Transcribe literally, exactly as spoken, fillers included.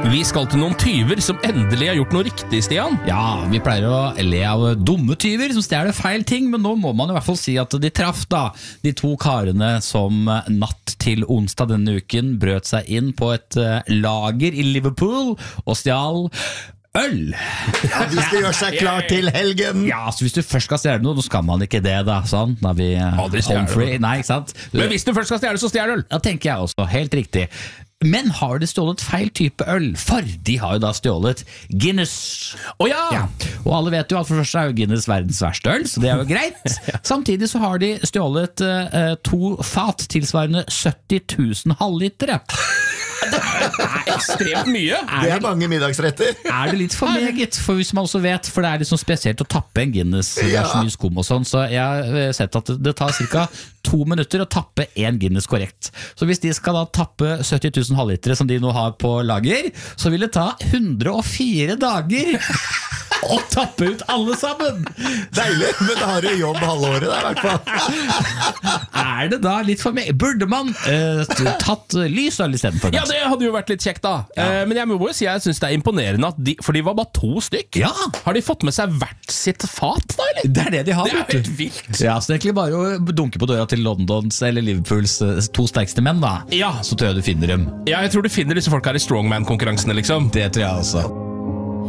Vi skal til noen tyver som endelig har gjort noe riktig, Stian. Ja, vi pleier å le av dumme tyver som stjeler feil ting, men nå må man i hvert fall si at de traff da de to karene som natt til onsdag denne uken brøt seg inn på et lager i Liverpool og stjal øl. Ja, de skal gjøre seg klar til helgen. Ja, så hvis du først skal stjele noe, så skal man ikke det da, sånn, når vi Aldri stjele home free, nei, ikke sant? Men hvis du først skal stjele, så stjel øl. Ja, tenker jeg også, helt riktig. Men har de stjålet feil type øl? For de har jo da stjålet Guinness. Å ja! Ja. Og alle vet jo at for det første er jo Guinness verdens verste øl, så det er jo greit. Samtidig så har de stjålet uh, to fat tilsvarende sytti tusen halvlitere. Det er ekstremt mye. Det er mange middagsretter. Er det litt for meget? For hvis man også vet, for det er liksom spesielt å tappe en Guinness, det er så mye skum og sånn, så jeg har sett at det tar cirka to minutter å tappe en Guinness korrekt. Så hvis de skal da tappe sytti tusen halvlitere som de nå har på lager, så vil det ta hundre og fire dager å tappe ut alle sammen. Deilig, men da har du jobb halvåret da, i hvert fall. Er det da litt for meg? Burde man uh, tatt lysøl i stedet for? Ja, det hadde jo vært litt kjekt da. Ja. Eh, men jeg må jo si, jeg synes det er imponerende at de, for de var bare to stykk. Ja. Har de fått med seg hvert sitt fat da, eller? Det er det de har. Det er vet du. helt vilt. Ja, så det er egentlig bare å dunke på døra til Londons eller Liverpools uh, to sterkeste menn da. Ja. Så tror jeg du finner dem. Ja, jeg tror du finner disse folk her i strongman-konkurransene, liksom. Det tror jeg også.